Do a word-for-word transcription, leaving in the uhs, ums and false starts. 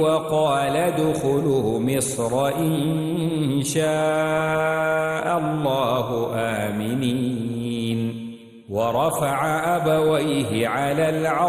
وقال ادخلوا مصر إن شاء الله آمنين ورفع أبويه على العرش